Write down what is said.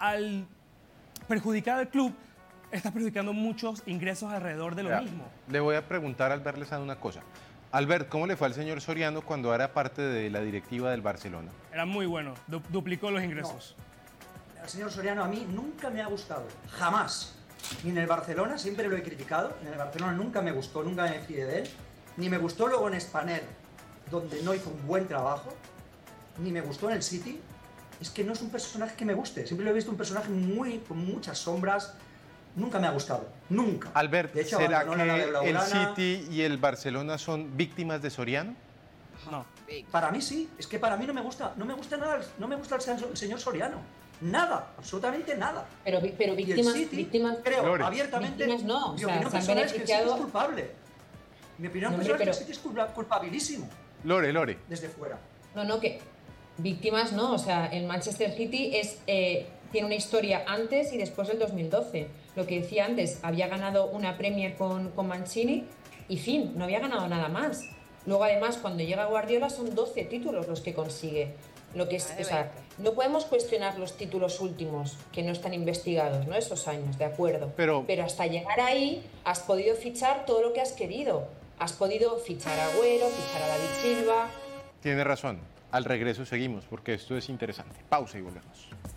al perjudicar al club, estás perjudicando muchos ingresos alrededor de lo mismo. Le voy a preguntar a Albert Lezama una cosa. Albert, ¿cómo le fue al señor Soriano cuando era parte de la directiva del Barcelona? Era muy bueno, duplicó los ingresos. No. El señor Soriano a mí nunca me ha gustado, jamás. Ni en el Barcelona, siempre lo he criticado, en el Barcelona nunca me gustó, nunca me fié de él. Ni me gustó luego en Spanair, donde no hizo un buen trabajo. Ni me gustó en el City. Es que no es un personaje que me guste, siempre lo he visto un personaje con muchas sombras. Nunca me ha gustado, nunca. Albert, de hecho, ¿será que el City y el Barcelona son víctimas de Soriano? No. Para mí sí, es que para mí no me gusta nada, no me gusta el señor Soriano. Nada, absolutamente nada. Pero víctimas, víctimas, creo Lore. abiertamente, víctimas no, mi o sea, opinión se han personal es que el City es beneficiado. culpable. Mi opinión No, personal hombre, es que el City es culpabilísimo Lore. desde fuera. No, que víctimas no, o sea, el Manchester City tiene una historia antes y después del 2012. Lo que decía antes, había ganado una Premier con Mancini y fin, no había ganado nada más. Luego además cuando llega Guardiola son 12 títulos los que consigue. Lo que es, o sea, no podemos cuestionar los títulos últimos que no están investigados, ¿no? Esos años, de acuerdo. Pero hasta llegar ahí has podido fichar todo lo que has querido. Has podido fichar a Agüero, fichar a David Silva. Tiene razón. Al regreso seguimos porque esto es interesante. Pausa y volvemos.